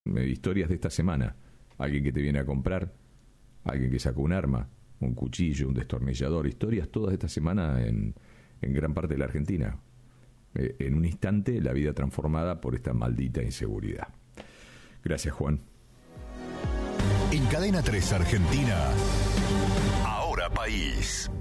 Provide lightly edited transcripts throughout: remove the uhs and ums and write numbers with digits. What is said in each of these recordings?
historias de esta semana. Alguien que te viene a comprar, alguien que saca un arma, un cuchillo, un destornillador, historias todas de esta semana en gran parte de la Argentina. En un instante la vida transformada por esta maldita inseguridad. Gracias, Juan. En Cadena 3 Argentina, Ahora País.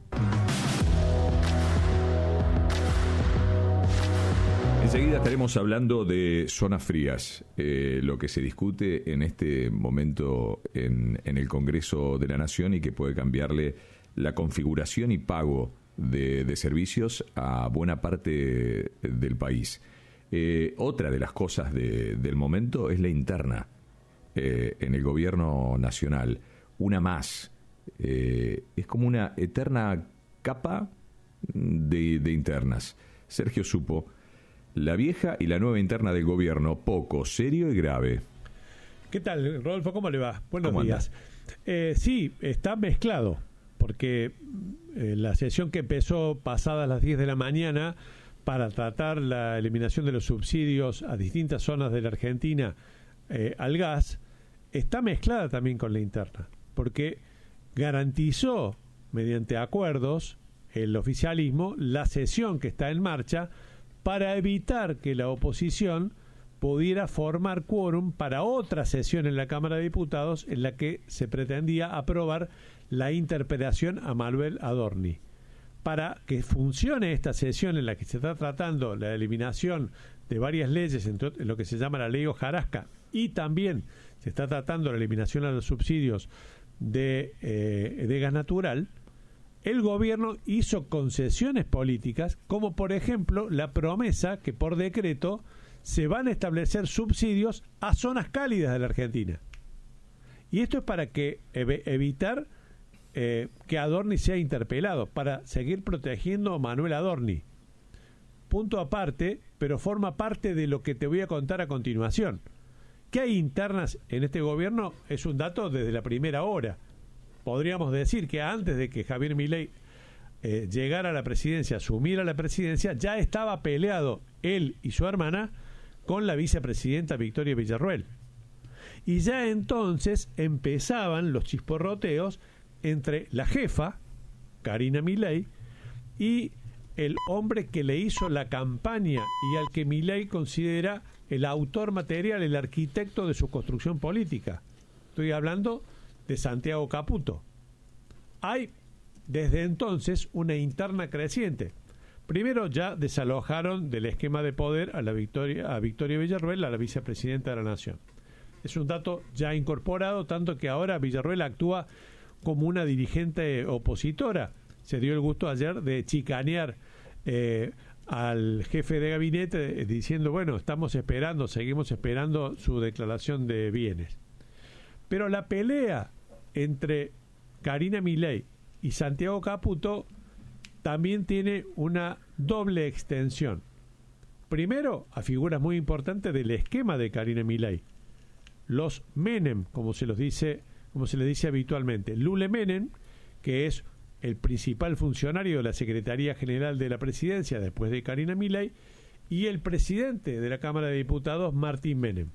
Enseguida estaremos hablando de zonas frías, lo que se discute en este momento en el Congreso de la Nación y que puede cambiarle la configuración y pago de servicios a buena parte del país. Otra de las cosas del momento es la interna en el gobierno nacional. Una más. Es como una eterna capa de internas. Sergio supo la vieja y la nueva interna del gobierno, poco, serio y grave. ¿Qué tal, Rodolfo? ¿Cómo le va? Buenos días. Sí, está mezclado, porque la sesión que empezó pasadas las 10 de la mañana para tratar la eliminación de los subsidios a distintas zonas de la Argentina al gas, está mezclada también con la interna, porque garantizó, mediante acuerdos, el oficialismo, la sesión que está en marcha para evitar que la oposición pudiera formar quórum para otra sesión en la Cámara de Diputados en la que se pretendía aprobar la interpelación a Manuel Adorni. Para que funcione esta sesión en la que se está tratando la eliminación de varias leyes, en lo que se llama la ley hojarasca, y también se está tratando la eliminación de los subsidios de gas natural, el gobierno hizo concesiones políticas, como por ejemplo la promesa que por decreto se van a establecer subsidios a zonas cálidas de la Argentina. Y esto es para que evitar que Adorni sea interpelado, para seguir protegiendo a Manuel Adorni. Punto aparte, pero forma parte de lo que te voy a contar a continuación. ¿Qué hay internas en este gobierno? Es un dato desde la primera hora. Podríamos decir que antes de que Javier Milei llegara a la presidencia, asumiera la presidencia, ya estaba peleado él y su hermana con la vicepresidenta Victoria Villarruel. Y ya entonces empezaban los chisporroteos entre la jefa, Karina Milei, y el hombre que le hizo la campaña y al que Milei considera el autor material, el arquitecto de su construcción política. Estoy hablando de Santiago Caputo. Hay desde entonces una interna creciente. Primero ya desalojaron del esquema de poder a Victoria Villarruel, a la vicepresidenta de la Nación. Es un dato ya incorporado, tanto que ahora Villarruel actúa como una dirigente opositora. Se dio el gusto ayer de chicanear al jefe de gabinete diciendo, bueno, seguimos esperando su declaración de bienes. Pero la pelea entre Karina Milei y Santiago Caputo también tiene una doble extensión. Primero, a figuras muy importantes del esquema de Karina Milei. Los Menem, como se les dice habitualmente. Lule Menem, que es el principal funcionario de la Secretaría General de la Presidencia después de Karina Milei, y el presidente de la Cámara de Diputados, Martín Menem.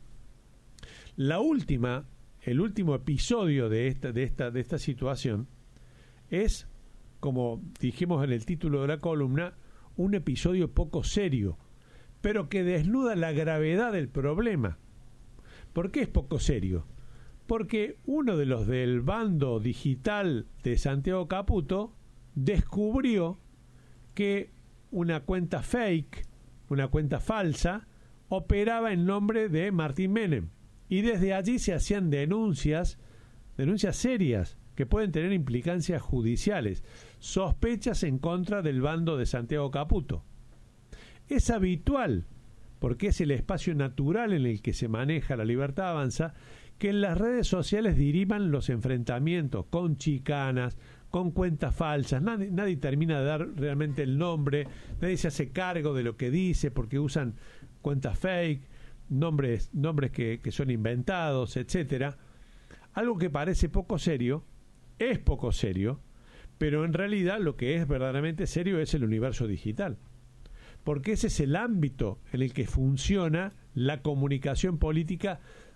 El último episodio de esta situación es, como dijimos en el título de la columna, un episodio poco serio, pero que desnuda la gravedad del problema. ¿Por qué es poco serio? Porque uno de los del bando digital de Santiago Caputo descubrió que una cuenta fake, una cuenta falsa, operaba en nombre de Martín Menem. Y desde allí se hacían denuncias serias que pueden tener implicancias judiciales, sospechas en contra del bando de Santiago Caputo. Es habitual, porque es el espacio natural en el que se maneja la Libertad Avanza, que en las redes sociales diriman los enfrentamientos con chicanas, con cuentas falsas. Nadie termina de dar realmente el nombre, nadie se hace cargo de lo que dice porque usan cuentas fake, nombres que son inventados, etcétera. Algo que parece poco serio, es poco serio, pero en realidad lo que es verdaderamente serio es el universo digital, porque ese es el ámbito en el que funciona la comunicación política